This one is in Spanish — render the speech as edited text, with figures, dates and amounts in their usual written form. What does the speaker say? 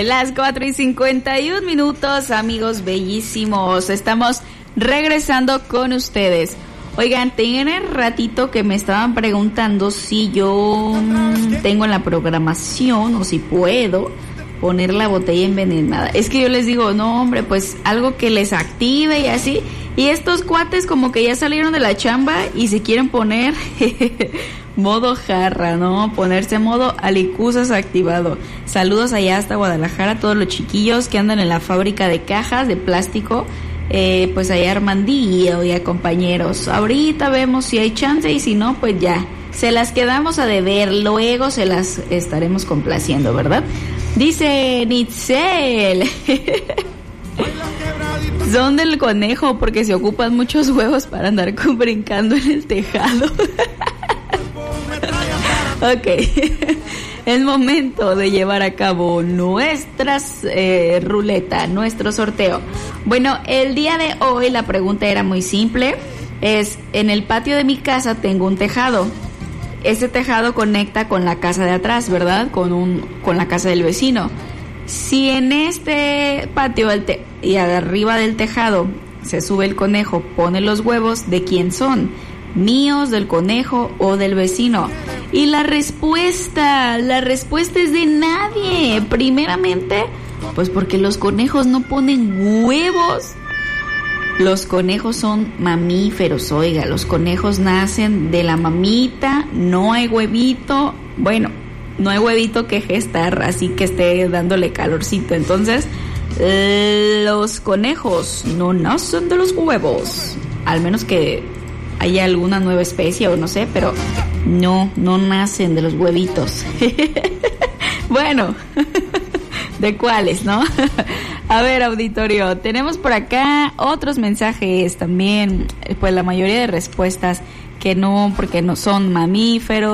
las 4:51, amigos bellísimos. Estamos regresando con ustedes. Oigan, tiene ratito que me estaban preguntando si yo tengo en la programación o si puedo poner la botella envenenada. Es que yo les digo, no hombre, pues algo que les active y así. Y estos cuates como que ya salieron de la chamba y se quieren poner modo jarra, ¿no? Ponerse modo alicuzas activado. Saludos allá hasta Guadalajara a todos los chiquillos que andan en la fábrica de cajas de plástico. Pues allá Armandillo y a compañeros. Ahorita vemos si hay chance y si no, pues ya. Se las quedamos a deber, luego se las estaremos complaciendo, ¿verdad? Dice Nitzel. Son del conejo porque se ocupan muchos huevos para andar brincando en el tejado. Ok. Es momento de llevar a cabo nuestras ruleta, nuestro sorteo. Bueno, el día de hoy la pregunta era muy simple. Es, en el patio de mi casa tengo un tejado. Este tejado conecta con la casa de atrás, ¿verdad? Con la casa del vecino. Si en este patio y arriba del tejado se sube el conejo, pone los huevos, ¿de quién son? ¿Míos, del conejo o del vecino? Y la respuesta es de nadie. Primeramente, pues porque los conejos no ponen huevos. Los conejos son mamíferos, oiga, los conejos nacen de la mamita, no hay huevito, bueno, no hay huevito que gestar, así que esté dándole calorcito. Entonces, los conejos no nacen de los huevos, al menos que haya alguna nueva especie o no sé, pero no nacen de los huevitos. Bueno, ¿de cuáles, no? A ver, auditorio, tenemos por acá otros mensajes también, pues la mayoría de respuestas que no, porque no son mamíferos.